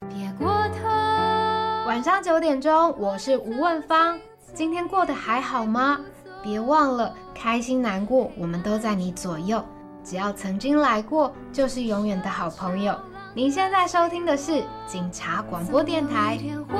别过头。晚上9点钟，我是吴问芳。今天过得还好吗？别忘了，开心难过，我们都在你左右。只要曾经来过，就是永远的好朋友。您现在收听的是警察广播电台。